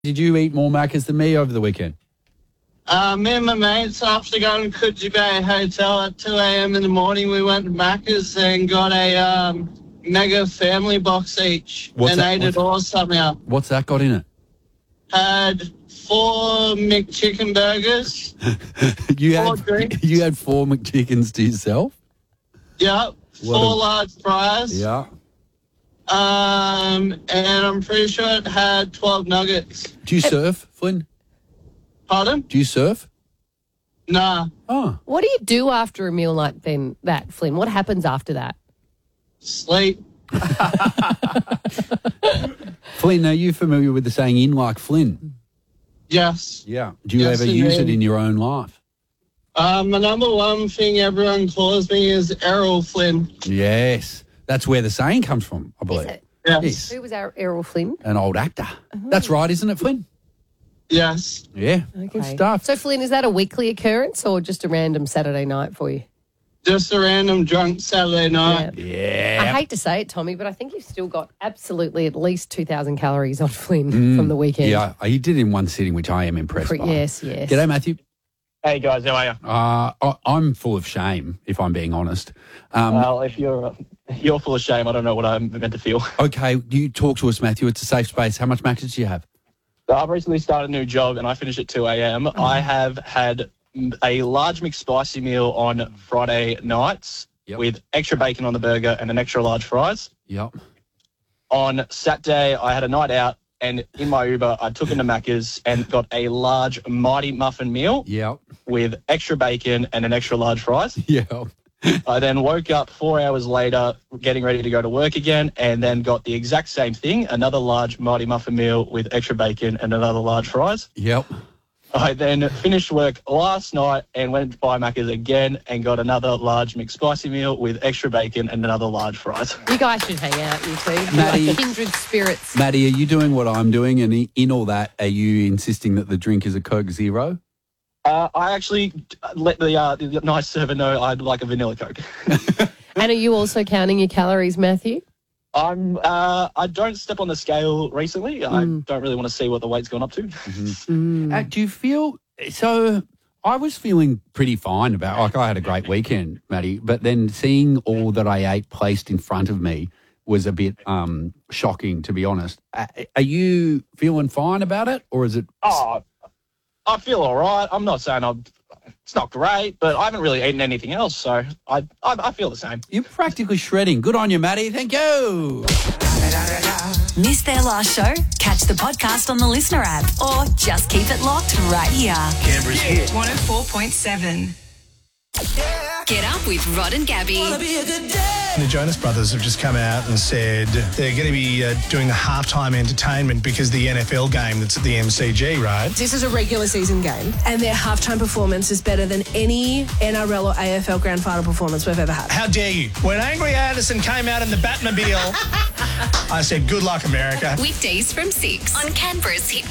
Did you eat more Maccas than me over the weekend? Me and my mates, after going to Coogee Bay Hotel at 2 a.m. in the morning, we went to Macca's and got a mega family box each ate it all somehow. What's that got in it? Had 4 McChicken burgers. You 4 drinks. You had 4 McChickens to yourself? Yep. 4 large fries. Yeah. And I'm pretty sure it had 12 nuggets. Do you surf, Flynn? Pardon? Do you surf? Nah. Oh. What do you do after a meal like that, Flynn? What happens after that? Sleep. Flynn, are you familiar with the saying, in like Flynn? Yes. Yeah. Do you ever use it in your own life? My number one thing everyone calls me is Errol Flynn. Yes. That's where the saying comes from, I believe. Is it? Yes. Who was Errol Flynn? An old actor. That's right, isn't it, Flynn? Yes. Yeah. Good stuff. So, Flynn, is that a weekly occurrence or just a random Saturday night for you? Just a random drunk Saturday night. Yeah. I hate to say it, Tommy, but I think you've still got absolutely at least 2,000 calories on Flynn from the weekend. Yeah, he did in one sitting, which I am impressed by. Yes. G'day, Matthew. Hey guys, how are you? I'm full of shame, if I'm being honest. Well, if you're full of shame, I don't know what I'm meant to feel. Okay, you talk to us, Matthew. It's a safe space. How much Maccas do you have? So I've recently started a new job and I finish at 2 a.m. I have had a large McSpicy meal on Friday nights with extra bacon on the burger and an extra large fries. Yep. On Saturday, I had a night out and in my Uber, I took into Macca's and got a large Mighty Muffin meal with extra bacon and an extra large fries. Yeah. I then woke up 4 hours later getting ready to go to work again and then got the exact same thing, another large Mighty Muffin meal with extra bacon and another large fries. Yep. I then finished work last night and went to buy Macca's again and got another large McSpicy meal with extra bacon and another large fries. You guys should hang out, you two. You're Maddie- like kindred spirits. Maddie, are you doing what I'm doing? And in all that, are you insisting that the drink is a Coke Zero? I actually let the nice server know I'd like a vanilla Coke. And are you also counting your calories, Matthew? I don't step on the scale recently. I don't really want to see what the weight's gone up to. Do you feel so? I was feeling pretty fine about. Like I had a great weekend, Maddie, but then seeing all that I ate placed in front of me was a bit shocking, to be honest. Are you feeling fine about it, or is it? Oh, I feel all right. I'm not saying it's not great, but I haven't really eaten anything else, so I feel the same. You're practically shredding. Good on you, Maddie. Thank you. Missed their last show? Catch the podcast on the Listener app or just keep it locked right here. Canberra's hit. 104.7. Get up with Rod and Gabby. The Jonas Brothers have just come out and said they're going to be doing the halftime entertainment because the NFL game that's at the MCG, right? This is a regular season game, and their halftime performance is better than any NRL or AFL grand final performance we've ever had. How dare you? When Angry Anderson came out in the Batmobile, I said, good luck, America. Weekdays from 6 on Canberra's Hit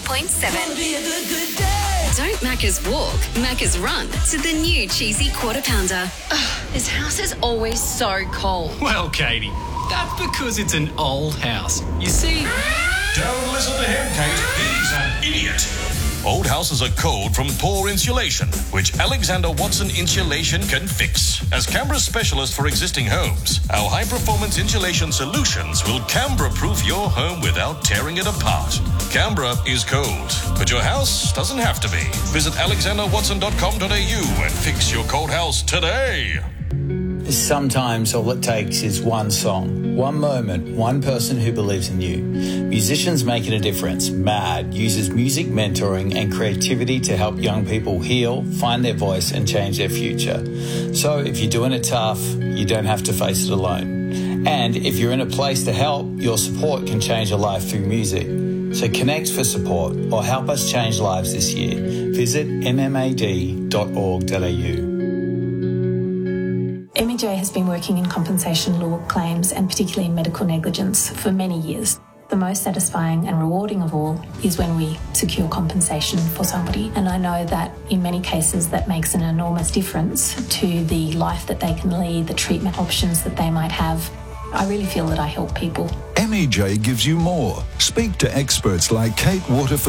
104.7. Don't Macca's walk, Macca's run to the new cheesy quarter pounder. This house is always so cold. Well, Katie, that's because it's an old house. You see... Don't listen to him, Kate. He's an idiot. Old houses are cold from poor insulation, which Alexander Watson Insulation can fix. As Canberra's specialist for existing homes, our high-performance insulation solutions will Canberra-proof your home without tearing it apart. Canberra is cold, but your house doesn't have to be. Visit alexanderwatson.com.au and fix your cold house today. Sometimes all it takes is one song, one moment, one person who believes in you. Musicians Making a Difference, MAD, uses music mentoring and creativity to help young people heal, find their voice and change their future. So if you're doing it tough, you don't have to face it alone. And if you're in a place to help, your support can change a life through music. So connect for support or help us change lives this year. Visit mmad.org.au. MJ has been working in compensation law claims and particularly in medical negligence for many years. The most satisfying and rewarding of all is when we secure compensation for somebody. And I know that in many cases that makes an enormous difference to the life that they can lead, the treatment options that they might have. I really feel that I help people. MEJ gives you more. Speak to experts like Kate Waterford